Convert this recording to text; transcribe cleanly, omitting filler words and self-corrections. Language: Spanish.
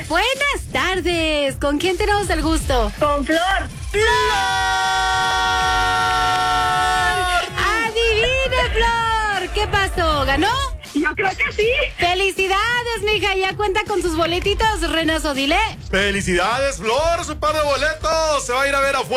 Buenas tardes. ¿Con quién tenemos el gusto? Con Flor. ¡Flor! ¡Adivine, Flor! ¿Qué pasó? ¿Ganó? Yo creo que sí. ¡Felicidades, mija! Ya cuenta con sus boletitos, Renazo, dile. ¡Felicidades, Flor! ¡Su par de boletos! Se va a ir a ver afuera.